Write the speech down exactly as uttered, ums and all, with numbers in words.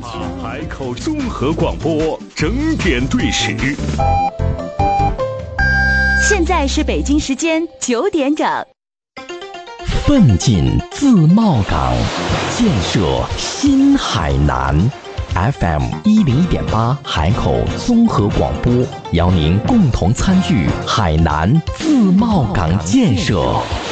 海口综合广播整点对时。 现在是北京时间九点整。 奋进自贸港，建设新海南。F M 一零一点八海口综合广播，邀您共同参与海南自贸港建设。